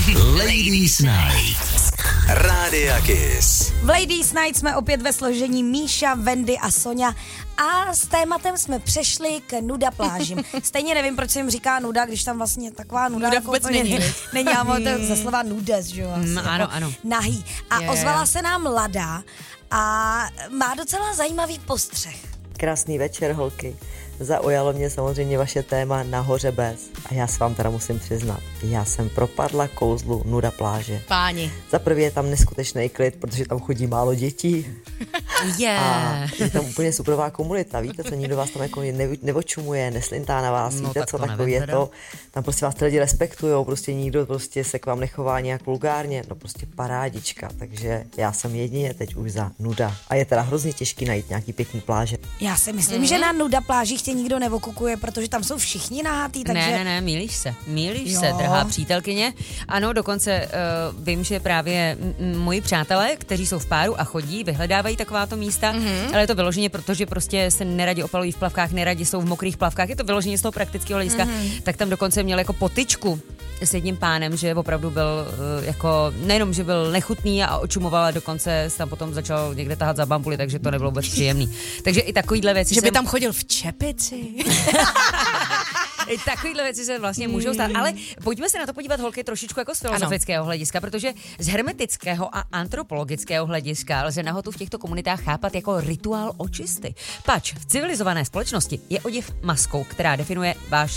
Ladies Night. Rádia Kiss. V Ladies Night jsme opět ve složení Míša, Wendy a Sonja a s tématem jsme přešli k nuda plážím. Stejně nevím, proč se jim říká nuda, když tam vlastně taková nuda jako vůbec není. Není, ale to ze slova nudes, že jo? Ano. Nahý. A ozvala se nám Lada a má docela zajímavý postřeh. Krásný večer, holky. Zaujalo mě samozřejmě vaše téma nahoře bez. A já se vám teda musím přiznat, já jsem propadla kouzlu nuda pláže. Páni. Za prvé je tam neskutečný klid, protože tam chodí málo dětí. A je tam úplně superová komunita, víte co, nikdo vás tam jako neočumuje, neslintá na vás, víte co, takový je to. Tam prostě vás ty lidi respektujou, prostě nikdo prostě se k vám nechová nějak vulgárně, no prostě parádička, takže já jsem jedině teď už za nuda. A je teda hrozně těžký najít nějaký pěkný pláže. Já si myslím, že na nuda plážích tě nikdo nevokukuje, protože tam jsou všichni nahatý, takže... Ne, mýlíš se, drahá přítelkyně. Ano, dokonce vím, že právě moji přátelé, kteří jsou v páru a chodí, vyhledávají takováto místa, ale je to vyloženě, protože prostě se neradi opalují v plavkách, neradi jsou v mokrých plavkách, je to vyloženě z toho praktického hlediska, tak tam dokonce měl jako potyčku s jedním pánem, že opravdu byl jako, nejenom, že byl nechutný a očumoval, a dokonce se tam potom začal někde tahat za bambuly, takže to nebylo vůbec příjemný. Takže i takovýhle věci že by tam chodil v čepici. I takovýhle věci se vlastně můžou stát, ale pojďme se na to podívat, holky, trošičku jako z filozofického hlediska, protože z hermetického a antropologického hlediska lze nahotu v těchto komunitách chápat jako rituál očisty. Pač v civilizované společnosti je oděv maskou, která definuje váš